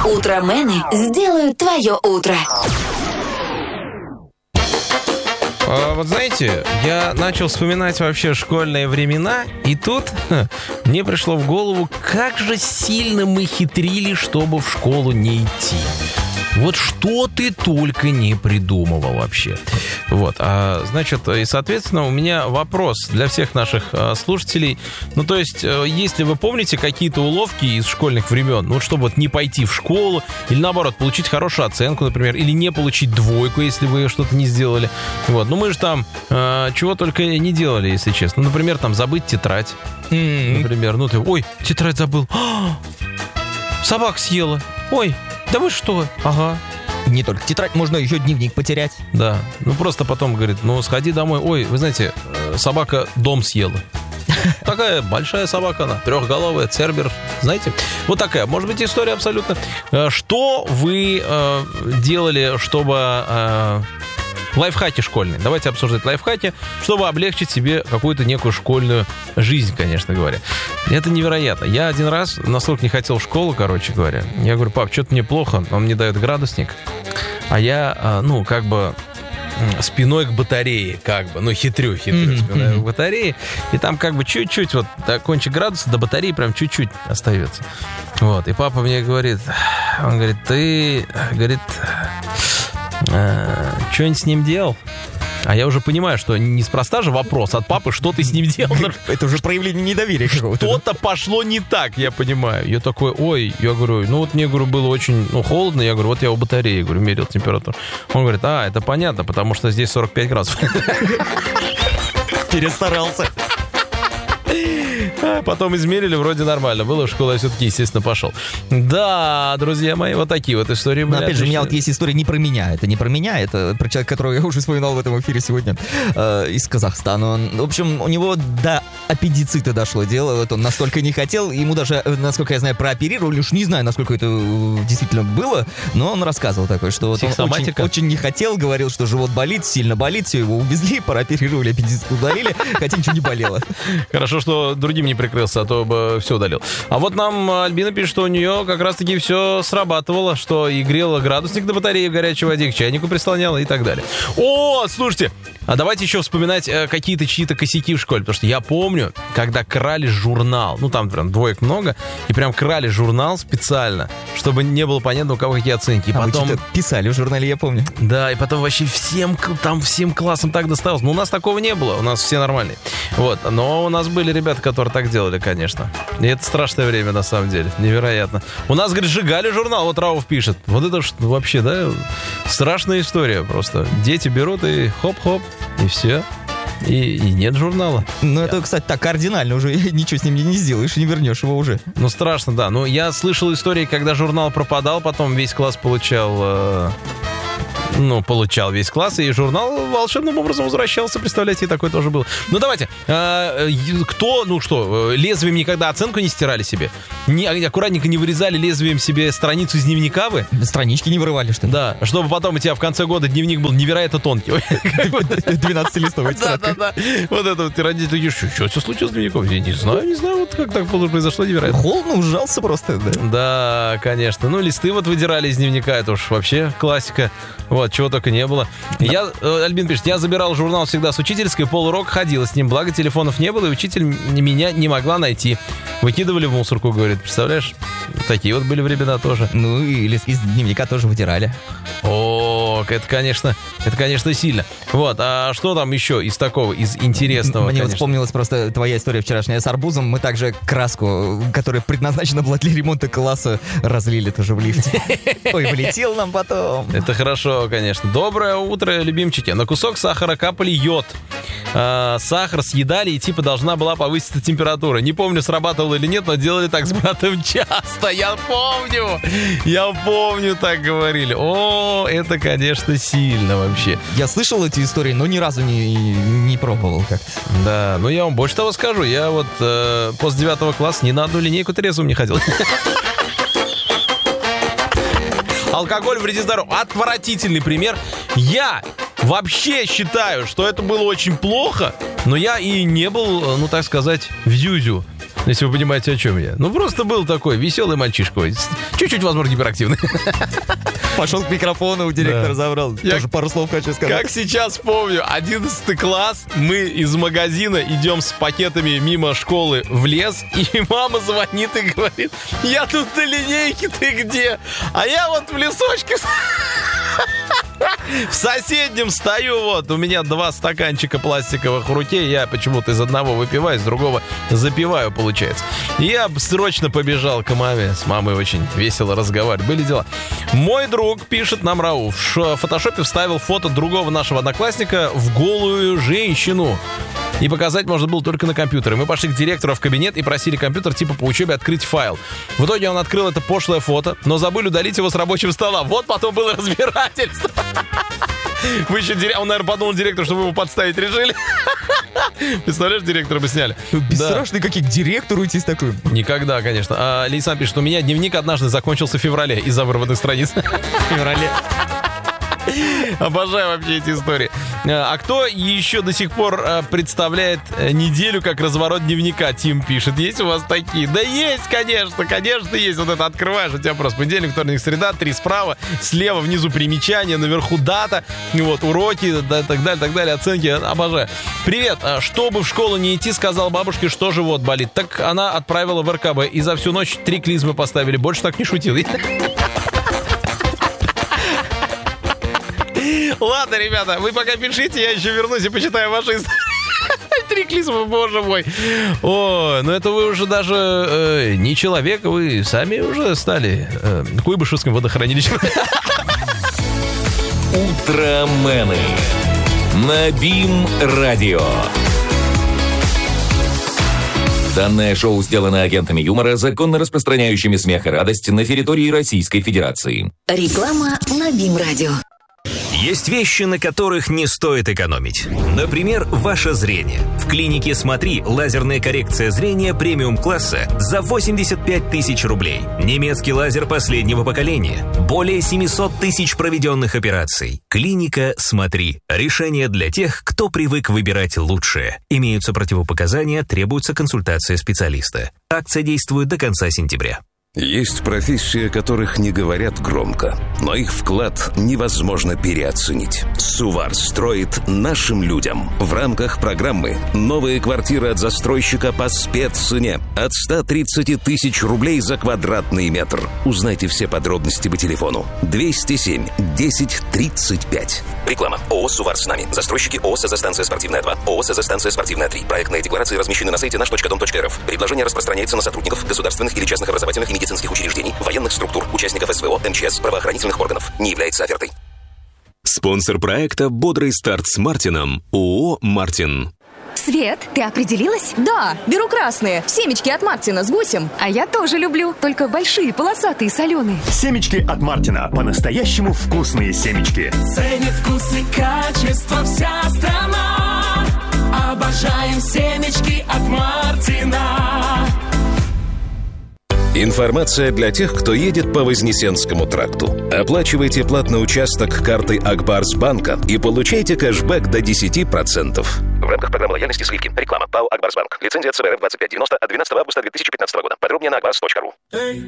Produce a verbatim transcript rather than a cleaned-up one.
Утромены сделают твое утро. А, вот знаете, я начал вспоминать вообще школьные времена, и тут ха, мне пришло в голову, как же сильно мы хитрили, чтобы в школу не идти. Вот что ты только не придумывал вообще. Вот, а, значит, и, соответственно, у меня вопрос для всех наших а, слушателей. Ну, то есть, а, если вы помните какие-то уловки из школьных времен, ну, чтобы вот не пойти в школу, или, наоборот, получить хорошую оценку, например, или не получить двойку, если вы что-то не сделали. Вот, ну, мы же там а, чего только не делали, если честно. Ну, например, там, забыть тетрадь. Mm-hmm. Например, ну, ты, ой, тетрадь забыл. Собака съела. Ой, да вы что? Ага. Не только тетрадь, можно еще дневник потерять. Да. Ну, просто потом говорит, ну, сходи домой. Ой, вы знаете, собака дом съела. Такая большая собака она, трехголовая, цербер, знаете. Вот такая, может быть, история абсолютно. Что вы э, делали, чтобы... Э, лайфхаки школьные. Давайте обсуждать лайфхаки, чтобы облегчить себе какую-то некую школьную жизнь, конечно говоря. Это невероятно. Я один раз настолько не хотел в школу, короче говоря. Я говорю, пап, что-то мне плохо, он мне дает градусник. А я, ну, как бы спиной к батарее, как бы, ну, хитрю, хитрю, mm-hmm. спиной к батарее. И там как бы чуть-чуть, вот, до кончик градуса, до батареи прям чуть-чуть остается. Вот, и папа мне говорит, он говорит, ты, говорит... А, что-нибудь с ним делал? А я уже понимаю, что неспроста же вопрос от папы, что ты с ним делал. Это уже проявление недоверия какого-то. Что-то пошло не так, я понимаю. Я такой, ой, я говорю, ну вот мне, говорю, было очень ну, холодно. Я говорю, вот я у батареи, говорю, мерил температуру. Он говорит, а, это понятно, потому что здесь сорок пять градусов. Перестарался. Потом измерили, вроде нормально было. В школу я все-таки, естественно, пошел. Да, друзья мои, вот такие вот истории были. Но опять же, у меня вот есть история не про меня. Это не про меня, это про человека, которого я уже вспоминал в этом эфире сегодня, э, из Казахстана. Он, в общем, у него до аппендицита дошло дело. Вот он настолько не хотел. Ему даже, насколько я знаю, прооперировали. Уж не знаю, насколько это действительно было, но он рассказывал такое, что вот он очень, очень не хотел, говорил, что живот болит, сильно болит, все, его увезли, прооперировали, аппендицит удалили, хотя ничего не болело. Хорошо, что другим не прикрылся, а то бы все удалил. А вот нам Альбина пишет, что у нее как раз-таки все срабатывало, что и грела градусник до батареи в горячей воде, к чайнику прислоняла и так далее. О, слушайте, а давайте еще вспоминать э, какие-то чьи-то косяки в школе, потому что я помню, когда крали журнал, ну там прям двоек много, и прям крали журнал специально, чтобы не было понятно, у кого какие оценки. И а потом... вы писали в журнале, я помню. Да, и потом вообще всем, там всем классам так досталось. Но у нас такого не было, у нас все нормальные. Вот, но у нас были ребята, которые так делали, конечно. И это страшное время, на самом деле, невероятно. У нас, говорит, сжигали журнал, вот Рауф пишет. Вот это что вообще, да, страшная история просто. Дети берут и хоп-хоп, и все. И, и нет журнала. Ну, это, кстати, так кардинально уже. Ничего с ним не сделаешь, не вернешь его уже. Ну, страшно, да. Ну, я слышал истории, когда журнал пропадал, потом весь класс получал... Э, ну, получал весь класс, и журнал волшебным образом возвращался. Представляете, и такое тоже было. Ну, давайте. Э, кто, ну что, лезвием никогда оценку не стирали себе? Не, аккуратненько не вырезали лезвием себе страницу из дневника вы? Странички не вырывали, что ли? Да, чтобы потом у тебя в конце года дневник был невероятно тонкий. двенадцатилистовый. Да, да, да. Вот это вот родители говорят, что, что случилось с дневником? Я не знаю, не знаю, вот как так произошло, невероятно. Холодно, ужался просто, да. Да, конечно. Ну, листы вот выдирали из дневника, это уж вообще классика. Вот, чего только не было. Да. Я, Альбин пишет, я забирал журнал всегда с учительской, полурок ходила с ним, благо телефонов не было, и учитель меня не могла найти. Выкидывали в мусорку, говорит, представляешь? Такие вот были времена тоже. Ну, и из дневника тоже выдирали. О, это, конечно, это, конечно, сильно. Вот, а что там еще из такого, из интересного? Мне конечно. вот вспомнилась просто твоя история вчерашняя с арбузом. Мы также краску, которая предназначена была для ремонта класса, разлили тоже в лифте. Ой, влетел нам потом. Это хорошо, конечно. Доброе утро, любимчики. На кусок сахара капали йод. А, сахар съедали, и типа должна была повыситься температура. Не помню, срабатывало или нет, но делали так с братом часто. Я помню. Я помню, так говорили. О, это, конечно, сильно вообще. Я слышал эти истории, но ни разу не, не пробовал как-то. Да, ну я вам больше того скажу. Я вот э, после девятого класса ни на одну линейку трезвым не ходил. Алкоголь вредит здоровью. Отвратительный пример. Я вообще считаю, что это было очень плохо, но я и не был, ну так сказать, в зюзю. Если вы понимаете, о чем я. Ну, просто был такой веселый мальчишка. Чуть-чуть, возможно, гиперактивный. Пошел к микрофону, у директора Да. забрал. Я- Тоже пару слов хочу сказать. Как сейчас помню, одиннадцатый класс, мы из магазина идем с пакетами мимо школы в лес, и мама звонит и говорит: я тут на линейке, ты где? А я вот в лесочке в соседнем стою, вот, у меня два стаканчика пластиковых в руке, я почему-то из одного выпиваю, из другого запиваю, получается. Я срочно побежал к маме, с мамой очень весело разговаривать, были дела. Мой друг, пишет нам Рауф, в фотошопе вставил фото другого нашего одноклассника в голую женщину. И показать можно было только на компьютере. Мы пошли к директору в кабинет и просили компьютер типа по учебе открыть файл. В итоге он открыл это пошлое фото, но забыли удалить его с рабочего стола. Вот потом было разбирательство. Вы еще, дирек- он, наверное, подумал директору, что вы его подставить решили. Представляешь, директора бы сняли. Бесстрашный, как и к директору идти с таким. Никогда, конечно. А Лейсан пишет, у меня дневник однажды закончился в феврале из-за вырванных страниц. В феврале. Обожаю вообще эти истории. А кто еще до сих пор а, представляет а, неделю как разворот дневника? Тим пишет. Есть у вас такие? Да есть, конечно, конечно есть. Вот это открываешь, у тебя просто понедельник, вторник, среда, три справа, слева, внизу примечания, наверху дата, вот, уроки, да, так далее, так далее, оценки. Обожаю. Привет. А, чтобы в школу не идти, сказал бабушке, что живот болит. Так она отправила в эр ка бэ, и за всю ночь три клизмы поставили. Больше так не шутил. Ладно, ребята, вы пока пишите, я еще вернусь и почитаю ваши истории. Три клизмы, боже мой. О, ну это вы уже даже э, не человек, вы сами уже стали э, Куйбышевским водохранилищем. Утромены на БИМ-радио. Данное шоу сделано агентами юмора, законно распространяющими смех и радость на территории Российской Федерации. Реклама на БИМ-радио. Есть вещи, на которых не стоит экономить. Например, ваше зрение. В клинике «Смотри» лазерная коррекция зрения премиум-класса за восемьдесят пять тысяч рублей. Немецкий лазер последнего поколения. Более семьсот тысяч проведенных операций. Клиника «Смотри». Решение для тех, кто привык выбирать лучшее. Имеются противопоказания, требуется консультация специалиста. Акция действует до конца сентября. Есть профессии, о которых не говорят громко, но их вклад невозможно переоценить. Сувар строит нашим людям. В рамках программы «Новые квартиры от застройщика по спеццене» от ста тридцати тысяч рублей за квадратный метр. Узнайте все подробности по телефону двести семь десять тридцать пять. Реклама. ООО «Сувар с нами». Застройщики ООО «СЗ-станция спортивная два», ООО «СЗ-станция спортивная три». Проектные декларации размещены на сайте наш точка дом точка эр эф. Предложение распространяется на сотрудников государственных или частных образовательных и медицинских учреждений, военных структур, участников эс вэ о, эм че эс, правоохранительных органов. Не является офертой. Спонсор проекта «Бодрый старт с Мартином» ООО «Мартин». Свет, ты определилась? Да, беру красные. Семечки от Мартина с гусем. А я тоже люблю, только большие, полосатые, соленые. Семечки от Мартина. По-настоящему вкусные семечки. Ценит вкус и качество вся страна. Обожаем семечки от Мартина. Информация для тех, кто едет по Вознесенскому тракту. Оплачивайте платный участок картой Акбарсбанка и получайте кэшбэк до десять процентов. В рамках программы лояльности сливки. Реклама. ПАО Акбарсбанк. Лицензия ЦБ эр эф двадцать пять девяносто от двенадцатого августа две тысячи пятнадцатого года. Подробнее на акбарс точка ру.